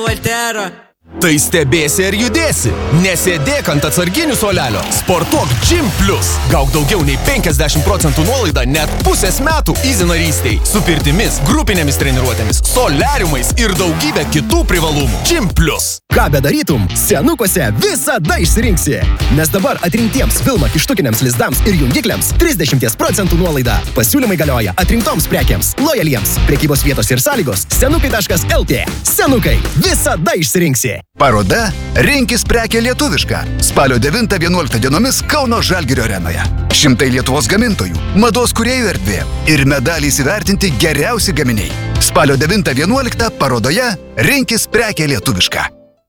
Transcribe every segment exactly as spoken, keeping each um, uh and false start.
Valtero. Tai stebėsi ir judėsi. Nesėdėk ant atsarginių suolelio. Sportuok Gym Plus. Gauk daugiau nei penkiasdešimt procentų nuolaidą net pusės metų Easy narystei. Su pirtimis, grupinėmis treniruotėmis, soliariumais ir daugybė kitų privalumų. Gym Plus. Ką bedarytum, senukose visada išsirinksi. Nes dabar atrinktiems Vilma kištukiniams lizdams ir jungikliams trisdešimt procentų nuolaida. Pasiūlymai galioja atrinktoms prekiams, lojaliems. Prekybos vietos ir sąlygos senukai taškas lt. Senukai visada išsirinksi. Paroda Rinkis prekė lietuviška. Spalio devintą vienuoliktą dienomis Kauno Žalgirio arenoje. Šimtai Lietuvos gamintojų, mados kūrėjų erdvė ir medaliais įvertinti geriausi gaminiai. Spalio devintą vienuoliktą parodoje Rinkis prekė lietuviška.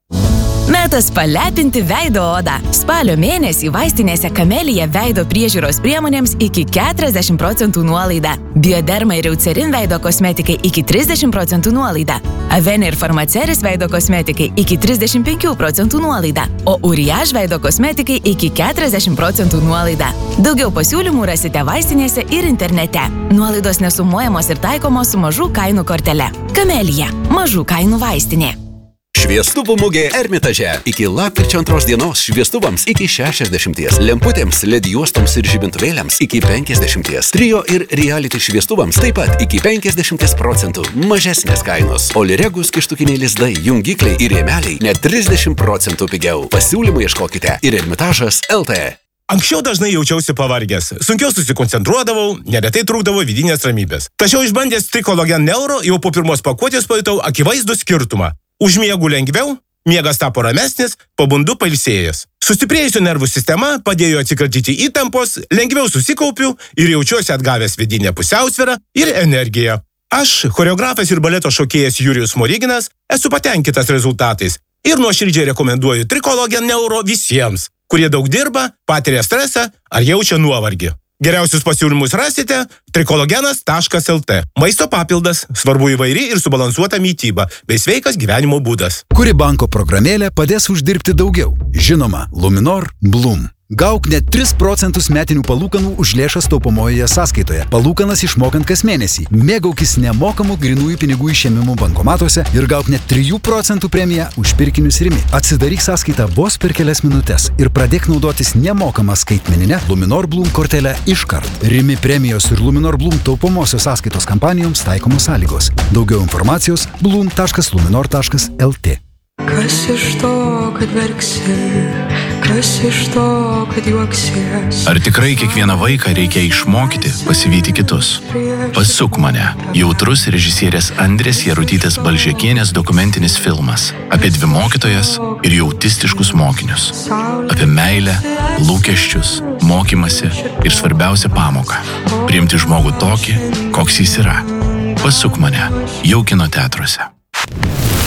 Metas palepinti veido odą. Spalio mėnesį vaistinėse Kamelija veido priežiūros priemonėms iki keturiasdešimt procentų nuolaida. Bioderma ir Eucerin veido kosmetikai iki trisdešimt procentų nuolaida. Avene ir Farmaceris veido kosmetikai iki trisdešimt penkių procentų nuolaida. O Uriage veido kosmetikai iki keturiasdešimt procentų nuolaida. Daugiau pasiūlymų rasite vaistinėse ir internete. Nuolaidos nesumuojamos ir taikomos su mažų kainų kortele. Kamelija. Mažų kainų vaistinė. Šviestuvų mugė Ermitaže. Iki lapkričio antros dienos šviestuvams iki šešiasdešimties, lemputėms, led juostoms ir žibintuvėliams iki penkiasdešimties, trio ir reality šviestuvams taip pat iki penkiasdešimties procentų mažesnės kainos. Oliregus kištukiniai lizdai, jungikliai ir rėmeliai net trisdešimt procentų pigiau. Pasiūlymų ieškokite ir Ermitažas lt. Anksčiau dažnai jaučiausi pavargęs, sunkiau susikoncentruodavau, neretai trūkdavo vidinės ramybės. Tačiau išbandęs Trikologen Neuro jau po pirmos pakuotės pajutau akivaizdų skirtumą. Užmiegu lengviau, miegas tapo ramesnis, pabundu pailsėjęs. Sustiprėjusi nervų sistema padėjo atsikratyti įtampos, lengviau susikaupiu ir jaučiuosi atgavęs vidinę pusiausvyrą ir energiją. Aš, choreografas ir baleto šokėjas Jurijus Smoriginas, esu patenkintas rezultatais ir nuoširdžiai rekomenduoju Trikologen Neuro visiems, kurie daug dirba, patiria stresą ar jaučia nuovargį. Geriausius pasiūlymus rasite trikologenas taškas lt. Maisto papildas, svarbu įvairi ir subalansuota mytyba, bei sveikas gyvenimo būdas. Kuri banko programėlė padės uždirbti daugiau? Žinoma, Luminor Bloom. Gauk net tris procentus metinių palūkanų už lėšas taupomojoje sąskaitoje. Palūkanas išmokant kas mėnesį. Mėgaukis nemokamų grynųjų pinigų išėmimų bankomatuose ir gauk net trijų procentų premiją už pirkinius Rimi. Atsidaryk sąskaitą vos per kelias minutės ir pradėk naudotis nemokamą skaitmeninę Luminor Bloom kortelę iškart. Rimi premijos ir Luminor Bloom taupomosios sąskaitos kampanijoms taikomos sąlygos. Daugiau informacijos bloom taškas luminor taškas lt. Kas iš to, kad verksi, kas iš to, kad juoksies? Ar tikrai kiekvieną vaiką reikia išmokyti pasivyti kitus? Pasuk mane. Jautrus režisierės Andrės Jarutytės Balžekienės dokumentinis filmas apie dvi mokytojas ir jų autistiškus mokinius. Apie meilę, lūkesčius, mokymasi ir svarbiausią pamoką. Priimti žmogų tokį, koks jis yra. Pasuk mane. Jau kino teatruose.